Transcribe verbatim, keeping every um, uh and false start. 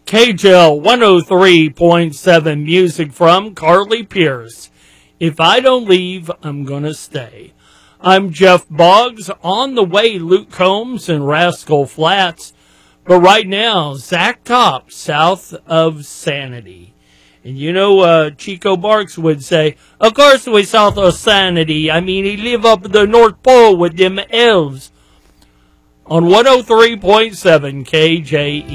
K J L one oh three point seven music from Carly Pearce. If I don't leave, I'm gonna stay. I'm Jeff Boggs. On the way, Luke Combs and Rascal Flatts. But right now, Zach Top, South of Sanity. And you know, uh, Chico Barks would say, of course we South of Sanity. I mean, he live up the North Pole with them elves. On one oh three point seven K J E.